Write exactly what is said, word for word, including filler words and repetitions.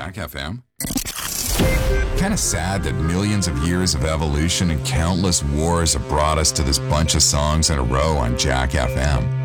Jack F M. Kind of sad that millions of years of evolution and countless wars have brought us to this bunch of songs in a row on Jack F M.